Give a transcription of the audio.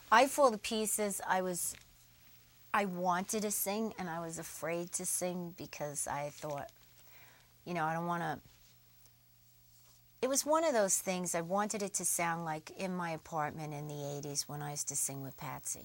I Fall to Pieces, I wanted to sing and I was afraid to sing because I thought, I don't want to. It was one of those things I wanted it to sound like in my apartment in the 80s when I used to sing with Patsy.